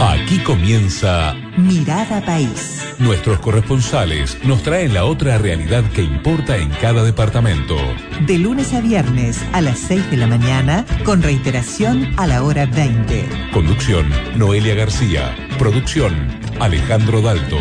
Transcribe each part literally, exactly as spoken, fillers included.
Aquí comienza Mirada País. Nuestros corresponsales nos traen la otra realidad que importa en cada departamento. De lunes a viernes a las seis de la mañana, con reiteración a la hora veinte. Conducción, Noelia García. Producción, Alejandro Dalto.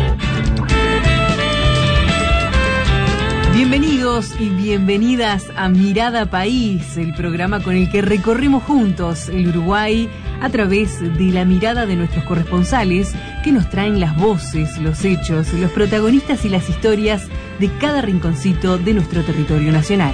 Bienvenidos y bienvenidas a Mirada País, el programa con el que recorremos juntos el Uruguay a través de la mirada de nuestros corresponsales que nos traen las voces, los hechos, los protagonistas y las historias de cada rinconcito de nuestro territorio nacional.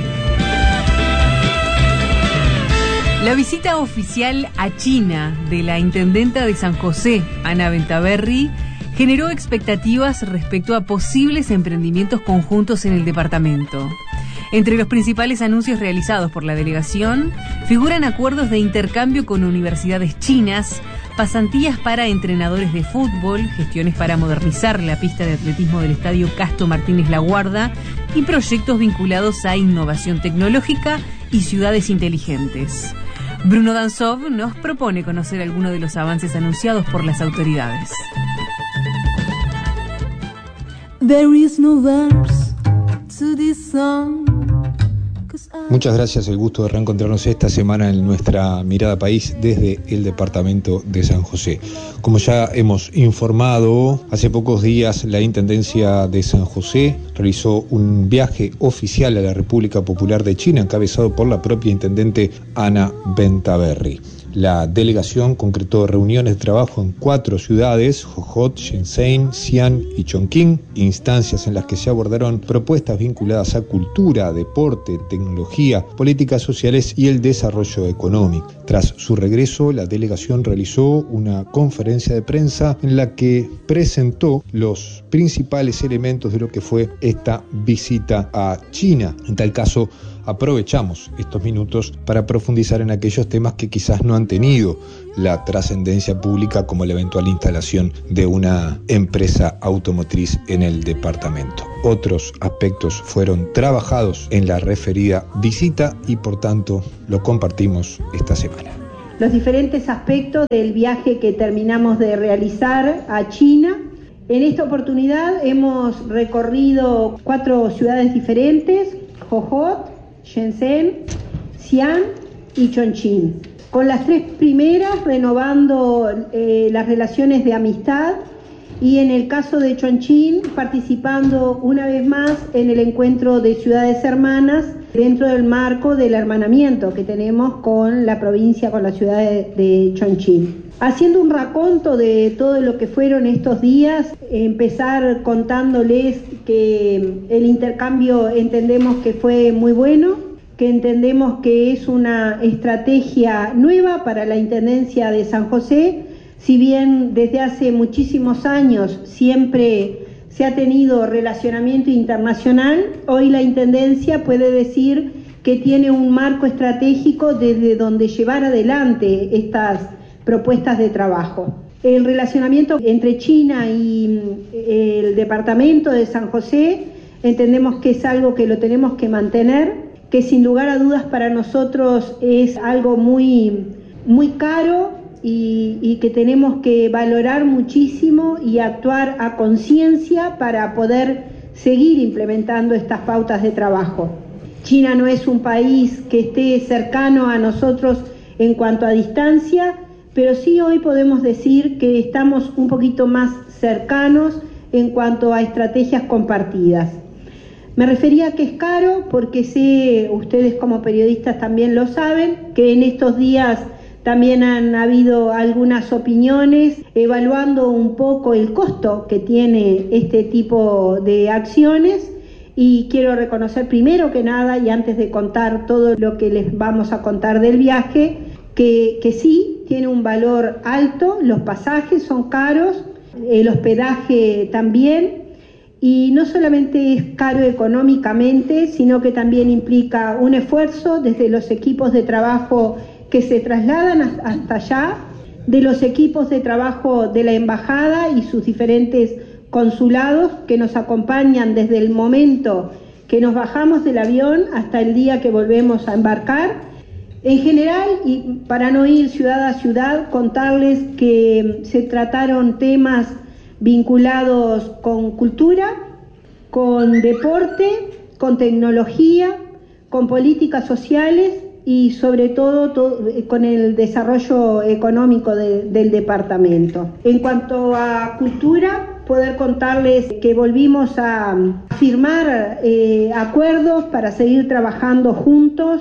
La visita oficial a China de la intendenta de San José, Ana Bentaberri, generó expectativas respecto a posibles emprendimientos conjuntos en el departamento. Entre los principales anuncios realizados por la delegación figuran acuerdos de intercambio con universidades chinas, pasantías para entrenadores de fútbol, gestiones para modernizar la pista de atletismo del Estadio Casto Martínez La Guarda y proyectos vinculados a innovación tecnológica y ciudades inteligentes. Bruno Danzov nos propone conocer algunos de los avances anunciados por las autoridades. There is no verse to this song. Muchas gracias, el gusto de reencontrarnos esta semana en nuestra Mirada País desde el departamento de San José. Como ya hemos informado, hace pocos días la Intendencia de San José realizó un viaje oficial a la República Popular de China, encabezado por la propia intendente Ana Bentaberri. La delegación concretó reuniones de trabajo en cuatro ciudades, Jojot, Shenzhen, Xi'an y Chongqing, instancias en las que se abordaron propuestas vinculadas a cultura, deporte, tecnología, políticas sociales y el desarrollo económico. Tras su regreso, la delegación realizó una conferencia de prensa en la que presentó los principales elementos de lo que fue esta visita a China. En tal caso, aprovechamos estos minutos para profundizar en aquellos temas que quizás no han tenido la trascendencia pública, como la eventual instalación de una empresa automotriz en el departamento. Otros aspectos fueron trabajados en la referida visita y por tanto lo compartimos esta semana. Los diferentes aspectos del viaje que terminamos de realizar a China. En esta oportunidad hemos recorrido cuatro ciudades diferentes: Jojot, Shenzhen, Xi'an y Chongqing. Con las tres primeras renovando eh, las relaciones de amistad y en el caso de Chongqing participando una vez más en el encuentro de ciudades hermanas dentro del marco del hermanamiento que tenemos con la provincia, con la ciudad de, de Chongqing. Haciendo un raconto de todo lo que fueron estos días, empezar contándoles que el intercambio entendemos que fue muy bueno, que entendemos que es una estrategia nueva para la Intendencia de San José. Si bien desde hace muchísimos años siempre se ha tenido relacionamiento internacional, hoy la Intendencia puede decir que tiene un marco estratégico desde donde llevar adelante estas propuestas de trabajo. El relacionamiento entre China y el departamento de San José entendemos que es algo que lo tenemos que mantener, que sin lugar a dudas para nosotros es algo muy, muy caro y, y que tenemos que valorar muchísimo y actuar a conciencia para poder seguir implementando estas pautas de trabajo. China no es un país que esté cercano a nosotros en cuanto a distancia, pero sí hoy podemos decir que estamos un poquito más cercanos en cuanto a estrategias compartidas. Me refería a que es caro porque sé, ustedes como periodistas también lo saben, que en estos días también han habido algunas opiniones evaluando un poco el costo que tiene este tipo de acciones, y quiero reconocer primero que nada, y antes de contar todo lo que les vamos a contar del viaje, que, que sí tiene un valor alto, los pasajes son caros, el hospedaje también. Y no solamente es caro económicamente, sino que también implica un esfuerzo desde los equipos de trabajo que se trasladan hasta allá, de los equipos de trabajo de la embajada y sus diferentes consulados que nos acompañan desde el momento que nos bajamos del avión hasta el día que volvemos a embarcar, En general, y para no ir ciudad a ciudad, contarles que se trataron temas vinculados con cultura, con deporte, con tecnología, con políticas sociales y sobre todo, todo con el desarrollo económico de, del departamento. En cuanto a cultura, poder contarles que volvimos a firmar eh, acuerdos para seguir trabajando juntos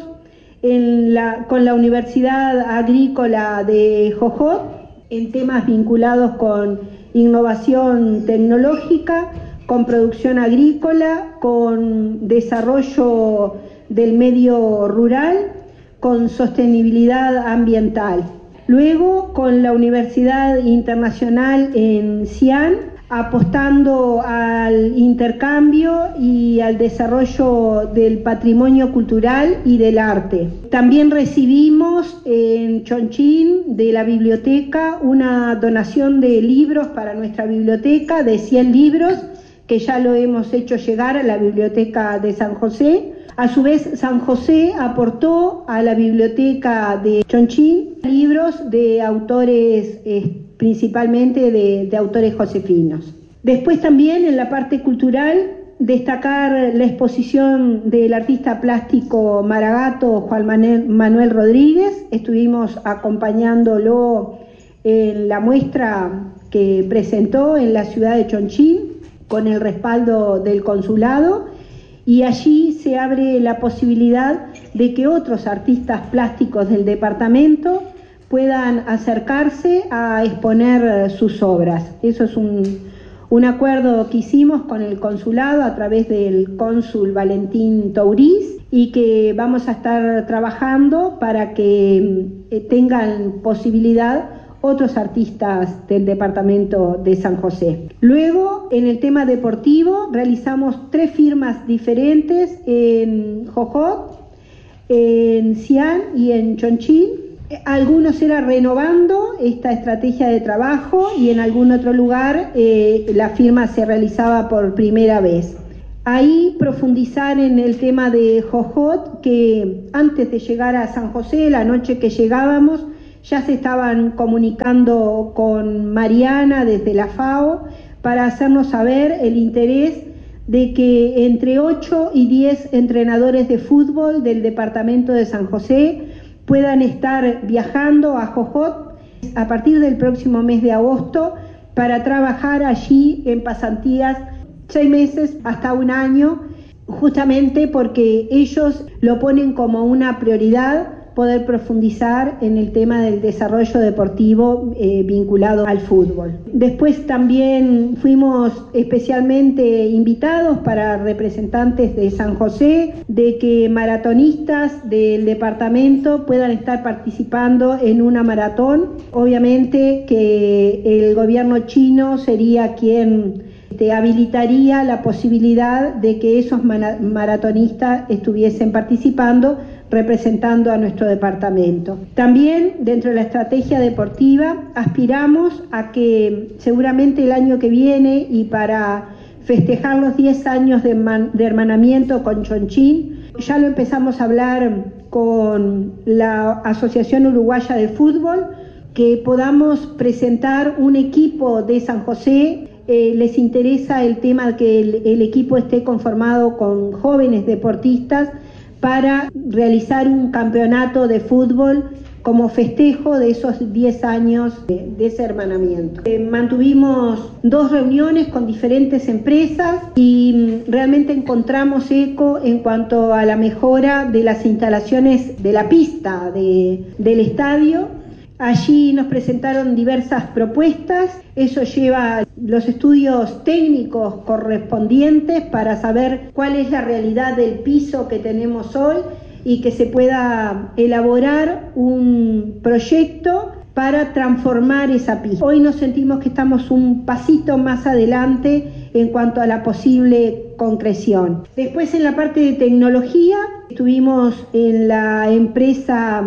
en la, con la Universidad Agrícola de Jojot en temas vinculados con innovación tecnológica, con producción agrícola, con desarrollo del medio rural, con sostenibilidad ambiental. Luego, con la Universidad Internacional en Xi'an, apostando al intercambio y al desarrollo del patrimonio cultural y del arte. También recibimos en Chongqing de la biblioteca una donación de libros para nuestra biblioteca de cien libros, que ya lo hemos hecho llegar a la biblioteca de San José. A su vez, San José aportó a la biblioteca de Chongqing libros de autores eh, principalmente de, de autores josefinos. Después también en la parte cultural, destacar la exposición del artista plástico maragato Juan Manuel Rodríguez. Estuvimos acompañándolo en la muestra que presentó en la ciudad de Chongqing con el respaldo del consulado, y allí se abre la posibilidad de que otros artistas plásticos del departamento puedan acercarse a exponer sus obras. Eso es un, un acuerdo que hicimos con el consulado a través del cónsul Valentín Touriz, y que vamos a estar trabajando para que eh, tengan posibilidad otros artistas del departamento de San José. Luego, en el tema deportivo, realizamos tres firmas diferentes en Jojot, en Xi'an y en Chongqing. Algunos era renovando esta estrategia de trabajo y en algún otro lugar eh, la firma se realizaba por primera vez. Ahí profundizar en el tema de Jojot, que antes de llegar a San José, la noche que llegábamos, ya se estaban comunicando con Mariana desde la FAO para hacernos saber el interés de que entre ocho y diez entrenadores de fútbol del departamento de San José puedan estar viajando a Jojot a partir del próximo mes de agosto para trabajar allí en pasantías seis meses hasta un año, justamente porque ellos lo ponen como una prioridad poder profundizar en el tema del desarrollo deportivo eh, vinculado al fútbol. Después también fuimos especialmente invitados para representantes de San José, de que maratonistas del departamento puedan estar participando en una maratón. Obviamente que el gobierno chino sería quien te habilitaría la posibilidad de que esos maratonistas estuviesen participando, representando a nuestro departamento. También dentro de la estrategia deportiva aspiramos a que seguramente el año que viene, y para festejar los diez años de, man, de hermanamiento con Chongqing, ya lo empezamos a hablar con la Asociación Uruguaya de Fútbol, que podamos presentar un equipo de San José. Eh, les interesa el tema de que el, el equipo esté conformado con jóvenes deportistas para realizar un campeonato de fútbol como festejo de esos diez años de, de ese hermanamiento. Eh, mantuvimos dos reuniones con diferentes empresas y realmente encontramos eco en cuanto a la mejora de las instalaciones de la pista de, del estadio. Allí nos presentaron diversas propuestas, eso lleva los estudios técnicos correspondientes para saber cuál es la realidad del piso que tenemos hoy y que se pueda elaborar un proyecto para transformar esa pista. Hoy nos sentimos que estamos un pasito más adelante en cuanto a la posible concreción. Después, en la parte de tecnología, estuvimos en la empresa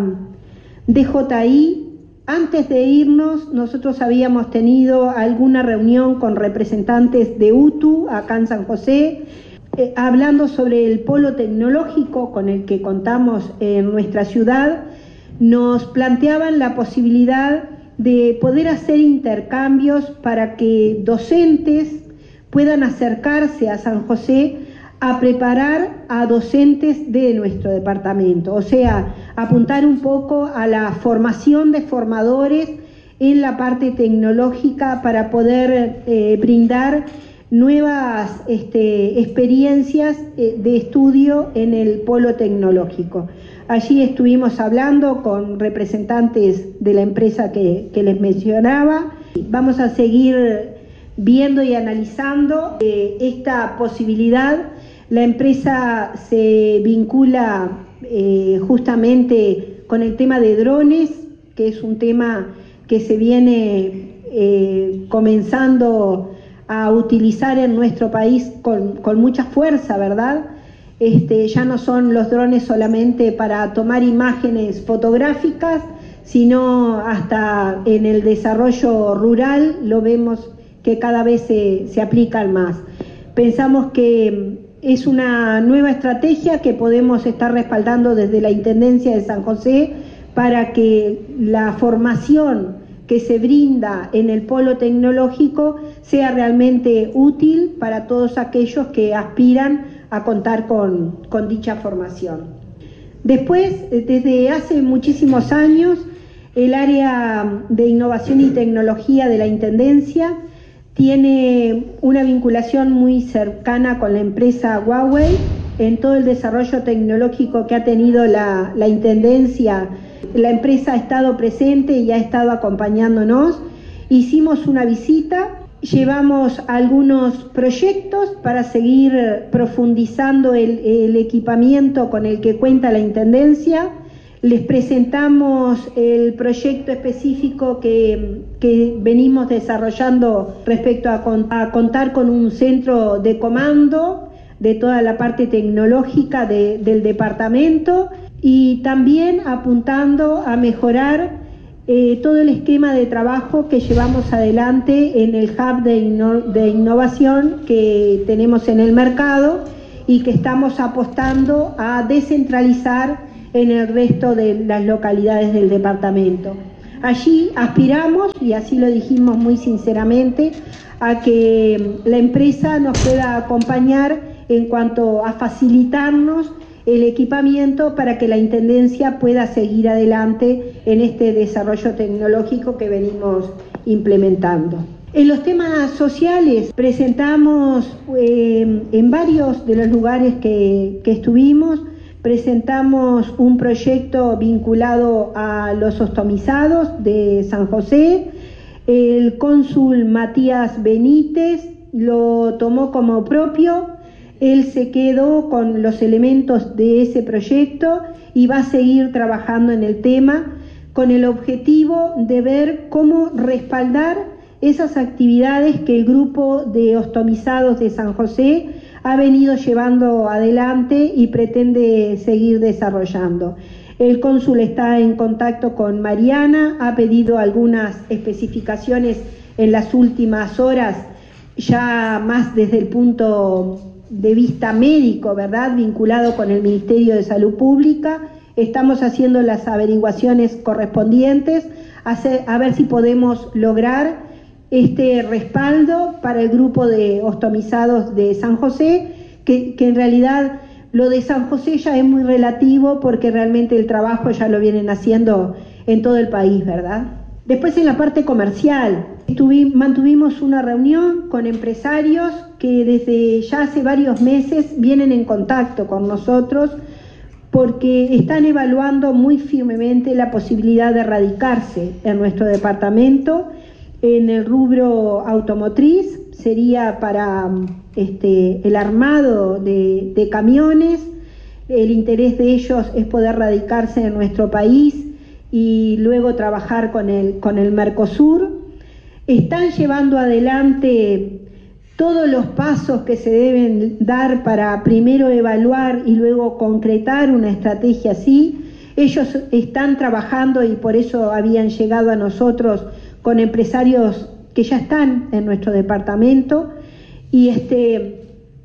D J I. Antes de irnos, nosotros habíamos tenido alguna reunión con representantes de U T U acá en San José. eh, hablando sobre el polo tecnológico con el que contamos en nuestra ciudad, nos planteaban la posibilidad de poder hacer intercambios para que docentes puedan acercarse a San José a preparar a docentes de nuestro departamento, o sea, apuntar un poco a la formación de formadores en la parte tecnológica para poder eh, brindar nuevas este, experiencias eh, de estudio en el polo tecnológico. Allí estuvimos hablando con representantes de la empresa que, que les mencionaba. Vamos a seguir viendo y analizando eh, esta posibilidad. La empresa se vincula eh, justamente con el tema de drones, que es un tema que se viene eh, comenzando a utilizar en nuestro país con, con mucha fuerza, ¿verdad? Este, ya no son los drones solamente para tomar imágenes fotográficas, sino hasta en el desarrollo rural lo vemos que cada vez se, se aplican más. Pensamos que es una nueva estrategia que podemos estar respaldando desde la Intendencia de San José para que la formación que se brinda en el polo tecnológico sea realmente útil para todos aquellos que aspiran a contar con, con dicha formación. Después, desde hace muchísimos años, el área de innovación y tecnología de la Intendencia tiene una vinculación muy cercana con la empresa Huawei en todo el desarrollo tecnológico que ha tenido la, la Intendencia. La empresa ha estado presente y ha estado acompañándonos. Hicimos una visita, llevamos algunos proyectos para seguir profundizando el, el equipamiento con el que cuenta la Intendencia. Les presentamos el proyecto específico que, que venimos desarrollando respecto a, a contar con un centro de comando de toda la parte tecnológica de, del departamento, y también apuntando a mejorar eh, todo el esquema de trabajo que llevamos adelante en el hub de, inno de innovación que tenemos en el mercado y que estamos apostando a descentralizar en el resto de las localidades del departamento. Allí aspiramos, y así lo dijimos muy sinceramente, a que la empresa nos pueda acompañar en cuanto a facilitarnos el equipamiento para que la Intendencia pueda seguir adelante en este desarrollo tecnológico que venimos implementando. En los temas sociales presentamos eh, en varios de los lugares que, que estuvimos, presentamos un proyecto vinculado a los ostomizados de San José. El cónsul Matías Benítez lo tomó como propio. Él se quedó con los elementos de ese proyecto y va a seguir trabajando en el tema con el objetivo de ver cómo respaldar esas actividades que el grupo de ostomizados de San José ha venido llevando adelante y pretende seguir desarrollando. El cónsul está en contacto con Mariana, ha pedido algunas especificaciones en las últimas horas, ya más desde el punto de vista médico, ¿verdad?, vinculado con el Ministerio de Salud Pública. Estamos haciendo las averiguaciones correspondientes a, hacer, a ver si podemos lograr este respaldo para el grupo de ostomizados de San José, que, que en realidad lo de San José ya es muy relativo porque realmente el trabajo ya lo vienen haciendo en todo el país, ¿verdad? Después, en la parte comercial, estuvimos, mantuvimos una reunión con empresarios que desde ya hace varios meses vienen en contacto con nosotros porque están evaluando muy firmemente la posibilidad de radicarse en nuestro departamento. En el rubro automotriz sería para este, el armado de, de camiones. El interés de ellos es poder radicarse en nuestro país y luego trabajar con el, con el Mercosur. Están llevando adelante todos los pasos que se deben dar para primero evaluar y luego concretar una estrategia así. Ellos están trabajando y por eso habían llegado a nosotros con empresarios que ya están en nuestro departamento y, este,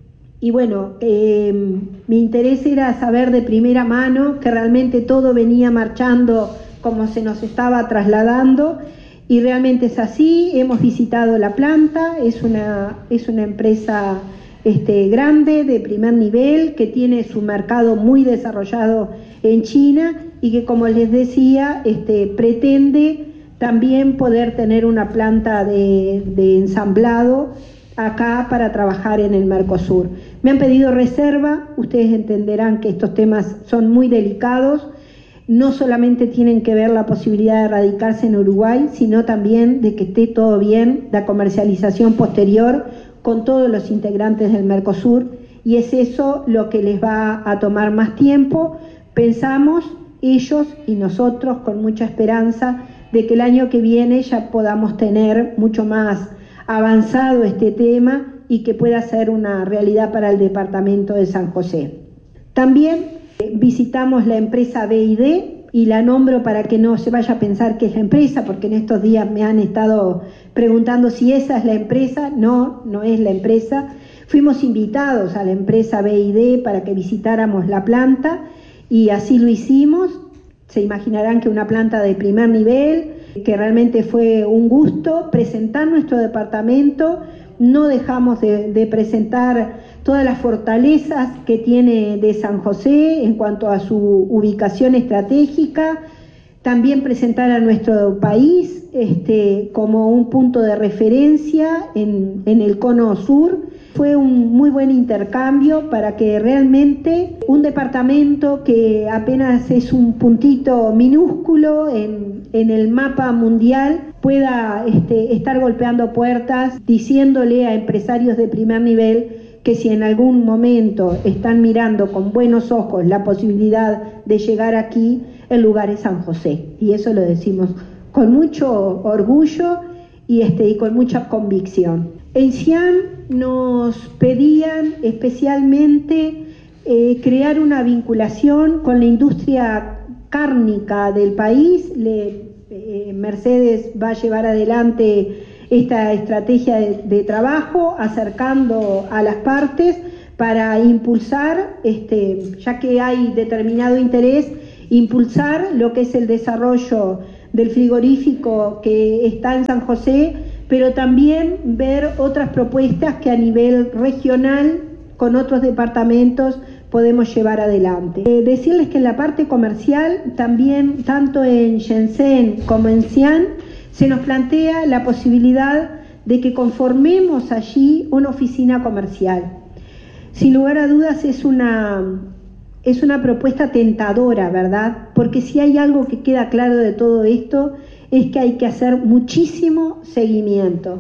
y bueno, eh, mi interés era saber de primera mano que realmente todo venía marchando como se nos estaba trasladando, y realmente es así. Hemos visitado la planta, es una, es una empresa este, grande, de primer nivel, que tiene su mercado muy desarrollado en China y que, como les decía, este, pretende también poder tener una planta de, de ensamblado acá para trabajar en el Mercosur. Me han pedido reserva, ustedes entenderán que estos temas son muy delicados. No solamente tienen que ver la posibilidad de radicarse en Uruguay, sino también de que esté todo bien, la comercialización posterior con todos los integrantes del Mercosur, y es eso lo que les va a tomar más tiempo. Pensamos, ellos y nosotros, con mucha esperanza, de que el año que viene ya podamos tener mucho más avanzado este tema y que pueda ser una realidad para el departamento de San José. También visitamos la empresa B y D, y la nombro para que no se vaya a pensar que es la empresa, porque en estos días me han estado preguntando si esa es la empresa. No, no es la empresa. Fuimos invitados a la empresa B y D para que visitáramos la planta, y así lo hicimos. Se imaginarán que una planta de primer nivel, que realmente fue un gusto presentar nuestro departamento. No dejamos de, de presentar todas las fortalezas que tiene de San José en cuanto a su ubicación estratégica, también presentar a nuestro país este, como un punto de referencia en, en el cono sur. Fue un muy buen intercambio para que realmente un departamento que apenas es un puntito minúsculo en, en el mapa mundial pueda este, estar golpeando puertas, diciéndole a empresarios de primer nivel que si en algún momento están mirando con buenos ojos la posibilidad de llegar aquí, el lugar es San José. Y eso lo decimos con mucho orgullo y, este, y con mucha convicción. En Xi'an nos pedían especialmente eh, crear una vinculación con la industria cárnica del país. Le, eh, Mercedes va a llevar adelante esta estrategia de, de trabajo, acercando a las partes para impulsar, este, ya que hay determinado interés, impulsar lo que es el desarrollo del frigorífico que está en San José, pero también ver otras propuestas que a nivel regional, con otros departamentos, podemos llevar adelante. Eh, decirles que en la parte comercial, también, tanto en Shenzhen como en Xi'an, se nos plantea la posibilidad de que conformemos allí una oficina comercial. Sin lugar a dudas es una, es una propuesta tentadora, ¿verdad? Porque si hay algo que queda claro de todo esto, es que hay que hacer muchísimo seguimiento.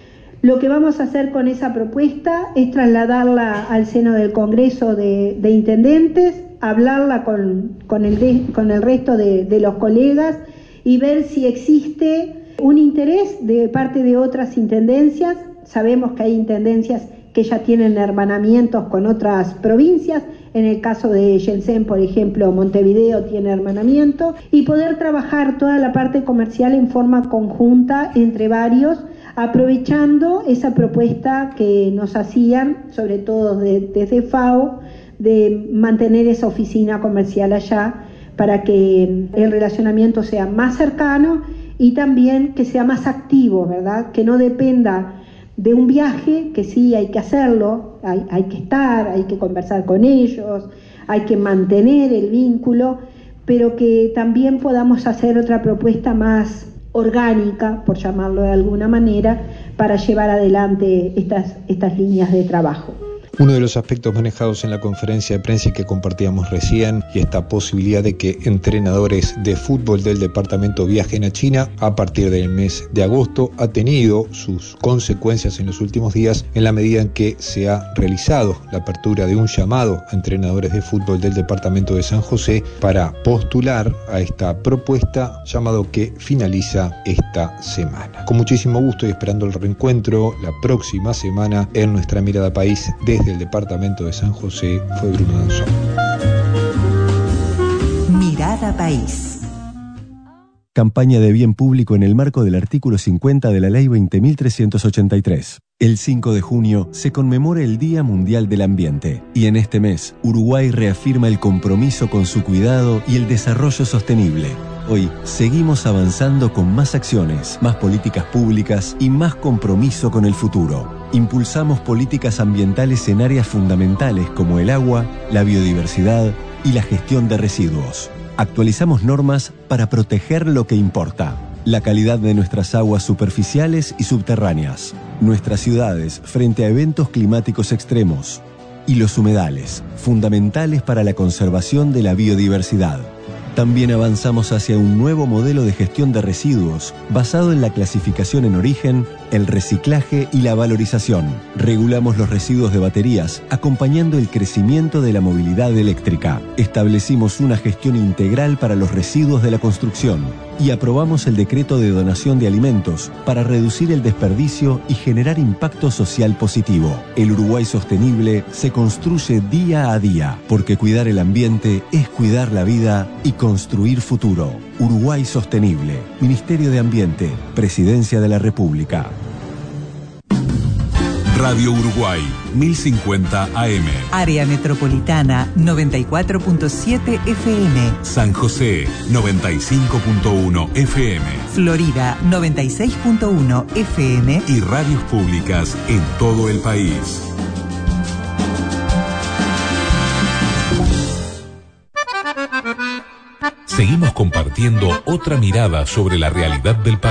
Lo que vamos a hacer con esa propuesta es trasladarla al seno del Congreso de, de Intendentes, hablarla con, con, el, de, con el resto de, de los colegas y ver si existe un interés de parte de otras intendencias. Sabemos que hay intendencias que ya tienen hermanamientos con otras provincias. En el caso de Shenzhen, por ejemplo, Montevideo tiene hermanamiento, y poder trabajar toda la parte comercial en forma conjunta entre varios, aprovechando esa propuesta que nos hacían, sobre todo de, desde FAO, de mantener esa oficina comercial allá para que el relacionamiento sea más cercano y también que sea más activo, ¿verdad? Que no dependa de un viaje, que sí hay que hacerlo, hay, hay que estar, hay que conversar con ellos, hay que mantener el vínculo, pero que también podamos hacer otra propuesta más orgánica, por llamarlo de alguna manera, para llevar adelante estas, estas líneas de trabajo. Uno de los aspectos manejados en la conferencia de prensa que compartíamos recién, y esta posibilidad de que entrenadores de fútbol del departamento viajen a China a partir del mes de agosto, ha tenido sus consecuencias en los últimos días, en la medida en que se ha realizado la apertura de un llamado a entrenadores de fútbol del departamento de San José para postular a esta propuesta, llamado que finaliza esta semana. Con muchísimo gusto y esperando el reencuentro la próxima semana en Nuestra Mirada País desde del departamento de San José, fue Bruno Danzón. Mirada País. Campaña de bien público en el marco del artículo cincuenta de la Ley veinte mil trescientos ochenta y tres. El cinco de junio se conmemora el Día Mundial del Ambiente y en este mes Uruguay reafirma el compromiso con su cuidado y el desarrollo sostenible. Hoy seguimos avanzando con más acciones, más políticas públicas y más compromiso con el futuro. Impulsamos políticas ambientales en áreas fundamentales como el agua, la biodiversidad y la gestión de residuos. Actualizamos normas para proteger lo que importa: la calidad de nuestras aguas superficiales y subterráneas, nuestras ciudades frente a eventos climáticos extremos y los humedales, fundamentales para la conservación de la biodiversidad. También avanzamos hacia un nuevo modelo de gestión de residuos basado en la clasificación en origen, el reciclaje y la valorización. Regulamos los residuos de baterías, acompañando el crecimiento de la movilidad eléctrica. Establecimos una gestión integral para los residuos de la construcción y aprobamos el decreto de donación de alimentos para reducir el desperdicio y generar impacto social positivo. El Uruguay sostenible se construye día a día, porque cuidar el ambiente es cuidar la vida y construir futuro. Uruguay Sostenible, Ministerio de Ambiente, Presidencia de la República. Radio Uruguay, mil cincuenta A M. Área Metropolitana, noventa y cuatro punto siete F M. San José, noventa y cinco punto uno F M. Florida, noventa y seis punto uno F M. Y radios públicas en todo el país. Seguimos compartiendo otra mirada sobre la realidad del país.